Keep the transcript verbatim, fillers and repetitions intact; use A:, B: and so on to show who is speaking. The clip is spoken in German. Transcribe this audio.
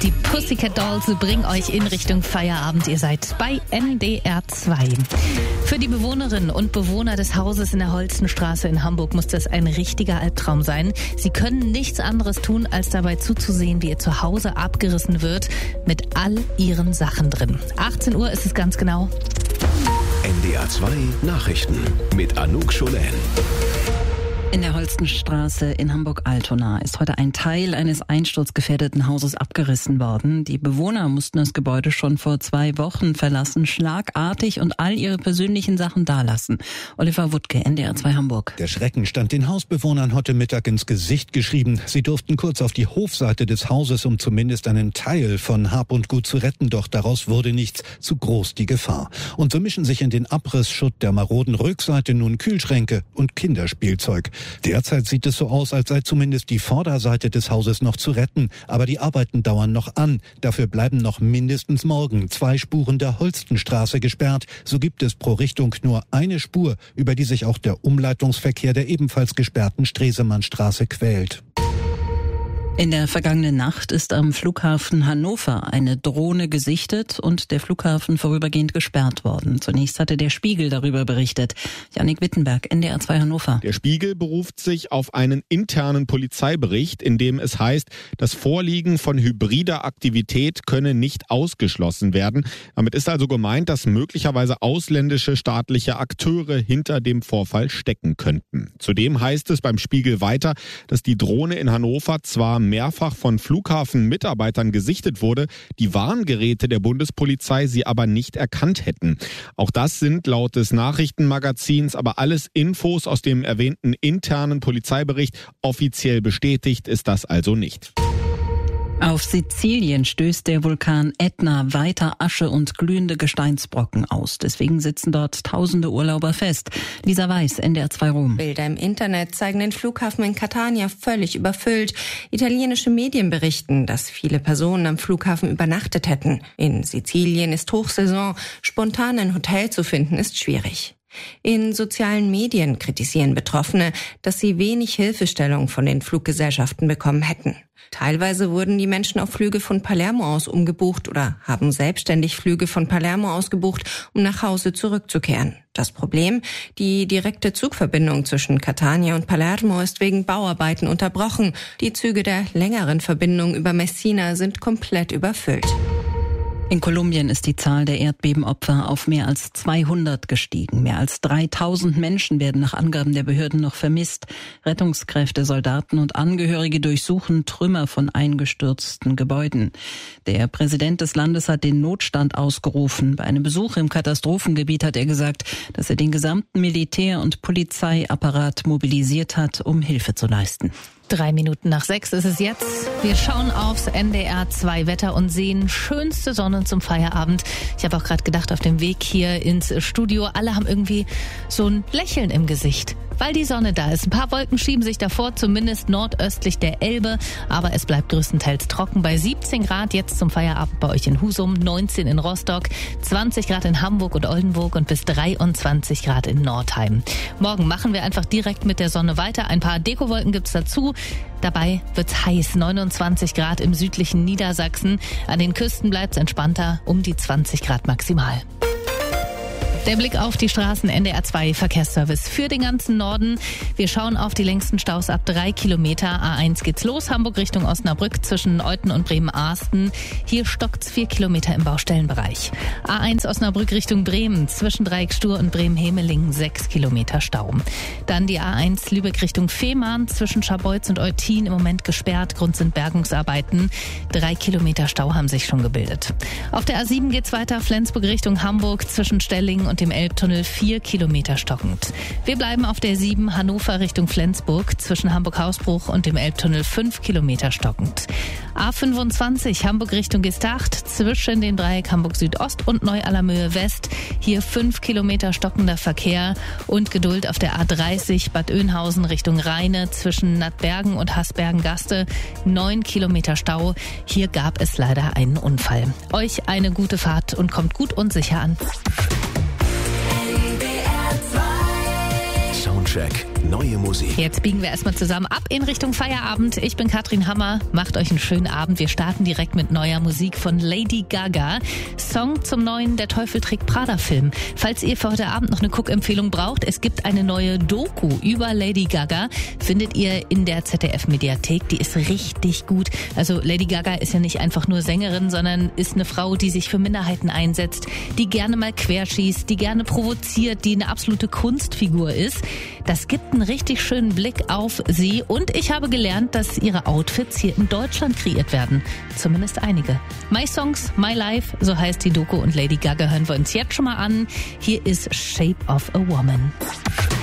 A: Die Pussycat Dolls bringen euch in Richtung Feierabend. Ihr seid bei N D R zwei. Für die Bewohnerinnen und Bewohner des Hauses in der Holstenstraße in Hamburg muss das ein richtiger Albtraum sein. Sie können nichts anderes tun, als dabei zuzusehen, wie ihr Zuhause abgerissen wird, mit all ihren Sachen drin. achtzehn Uhr ist es ganz genau.
B: N D R zwei Nachrichten mit Anouk Scholen.
C: In der Holstenstraße in Hamburg-Altona ist heute ein Teil eines einsturzgefährdeten Hauses abgerissen worden. Die Bewohner mussten das Gebäude schon vor zwei Wochen verlassen, schlagartig und all ihre persönlichen Sachen dalassen. Oliver Wuttke, N D R zwei Hamburg.
D: Der Schrecken stand den Hausbewohnern heute Mittag ins Gesicht geschrieben. Sie durften kurz auf die Hofseite des Hauses, um zumindest einen Teil von Hab und Gut zu retten, doch daraus wurde nichts, zu groß die Gefahr. Und so mischen sich in den Abrissschutt der maroden Rückseite nun Kühlschränke und Kinderspielzeug. Derzeit sieht es so aus, als sei zumindest die Vorderseite des Hauses noch zu retten. Aber die Arbeiten dauern noch an. Dafür bleiben noch mindestens morgen zwei Spuren der Holstenstraße gesperrt. So gibt es pro Richtung nur eine Spur, über die sich auch der Umleitungsverkehr der ebenfalls gesperrten Stresemannstraße quält.
C: In der vergangenen Nacht ist am Flughafen Hannover eine Drohne gesichtet und der Flughafen vorübergehend gesperrt worden. Zunächst hatte der Spiegel darüber berichtet. Jannik Wittenberg, N D R zwei Hannover.
E: Der Spiegel beruft sich auf einen internen Polizeibericht, in dem es heißt, das Vorliegen von hybrider Aktivität könne nicht ausgeschlossen werden. Damit ist also gemeint, dass möglicherweise ausländische staatliche Akteure hinter dem Vorfall stecken könnten. Zudem heißt es beim Spiegel weiter, dass die Drohne in Hannover zwar mehrfach von Flughafenmitarbeitern gesichtet wurde, die Warngeräte der Bundespolizei sie aber nicht erkannt hätten. Auch das sind laut des Nachrichtenmagazins aber alles Infos aus dem erwähnten internen Polizeibericht. Offiziell bestätigt ist das also nicht.
C: Auf Sizilien stößt der Vulkan Ätna weiter Asche und glühende Gesteinsbrocken aus. Deswegen sitzen dort tausende Urlauber fest. Lisa Weiß, N D R zwei Rom.
F: Bilder im Internet zeigen den Flughafen in Catania völlig überfüllt. Italienische Medien berichten, dass viele Personen am Flughafen übernachtet hätten. In Sizilien ist Hochsaison. Spontan ein Hotel zu finden ist schwierig. In sozialen Medien kritisieren Betroffene, dass sie wenig Hilfestellung von den Fluggesellschaften bekommen hätten. Teilweise wurden die Menschen auf Flüge von Palermo aus umgebucht oder haben selbstständig Flüge von Palermo aus gebucht, um nach Hause zurückzukehren. Das Problem? Die direkte Zugverbindung zwischen Catania und Palermo ist wegen Bauarbeiten unterbrochen. Die Züge der längeren Verbindung über Messina sind komplett überfüllt.
C: In Kolumbien ist die Zahl der Erdbebenopfer auf mehr als zweihundert gestiegen. Mehr als dreitausend Menschen werden nach Angaben der Behörden noch vermisst. Rettungskräfte, Soldaten und Angehörige durchsuchen Trümmer von eingestürzten Gebäuden. Der Präsident des Landes hat den Notstand ausgerufen. Bei einem Besuch im Katastrophengebiet hat er gesagt, dass er den gesamten Militär- und Polizeiapparat mobilisiert hat, um Hilfe zu leisten.
A: Drei Minuten nach sechs ist es jetzt. Wir schauen aufs N D R zwei Wetter und sehen schönste Sonne zum Feierabend. Ich habe auch gerade gedacht, auf dem Weg hier ins Studio, alle haben irgendwie so ein Lächeln im Gesicht, weil die Sonne da ist. Ein paar Wolken schieben sich davor, zumindest nordöstlich der Elbe, aber es bleibt größtenteils trocken. Bei siebzehn Grad jetzt zum Feierabend bei euch in Husum, neunzehn in Rostock, zwanzig Grad in Hamburg und Oldenburg und bis dreiundzwanzig Grad in Nordheim. Morgen machen wir einfach direkt mit der Sonne weiter. Ein paar Dekowolken gibt's dazu. Dabei wird's heiß, neunundzwanzig Grad im südlichen Niedersachsen. An den Küsten bleibt's entspannter, um die zwanzig Grad maximal. Der Blick auf die Straßen, N D R zwei Verkehrsservice für den ganzen Norden. Wir schauen auf die längsten Staus ab drei Kilometer. A eins geht's los, Hamburg Richtung Osnabrück zwischen Euthen und Bremen-Arsten. Hier stockt's vier Kilometer im Baustellenbereich. A eins Osnabrück Richtung Bremen zwischen Dreieckstur und Bremen-Hemelingen sechs Kilometer Stau. Dann die A eins Lübeck Richtung Fehmarn zwischen Scharbeutz und Eutin im Moment gesperrt. Grund sind Bergungsarbeiten. Drei Kilometer Stau haben sich schon gebildet. Auf der A sieben geht's weiter, Flensburg Richtung Hamburg zwischen Stellingen und dem Elbtunnel vier Kilometer stockend. Wir bleiben auf der sieben Hannover Richtung Flensburg zwischen Hamburg-Hausbruch und dem Elbtunnel fünf Kilometer stockend. A fünfundzwanzig Hamburg Richtung Gestacht zwischen den Dreieck Hamburg Südost und Neu-Allermöhe West. Hier fünf Kilometer stockender Verkehr und Geduld auf der A dreißig Bad Oeynhausen Richtung Rheine zwischen Nattbergen und Hasbergen-Gaste. neun Kilometer Stau. Hier gab es leider einen Unfall. Euch eine gute Fahrt und kommt gut und sicher an.
B: Soundcheck neue Musik.
A: Jetzt biegen wir erstmal zusammen ab in Richtung Feierabend. Ich bin Katrin Hammer. Macht euch einen schönen Abend. Wir starten direkt mit neuer Musik von Lady Gaga. Song zum neuen Der Teufel trägt Prada Film. Falls ihr für heute Abend noch eine Guckempfehlung braucht, es gibt eine neue Doku über Lady Gaga. Findet ihr in der Z D F-Mediathek. Die ist richtig gut. Also Lady Gaga ist ja nicht einfach nur Sängerin, sondern ist eine Frau, die sich für Minderheiten einsetzt, die gerne mal querschießt, die gerne provoziert, die eine absolute Kunstfigur ist. Das gibt einen richtig schönen Blick auf sie und ich habe gelernt, dass ihre Outfits hier in Deutschland kreiert werden. Zumindest einige. My Songs, My Life, so heißt die Doku und Lady Gaga hören wir uns jetzt schon mal an. Hier ist Shape of a Woman.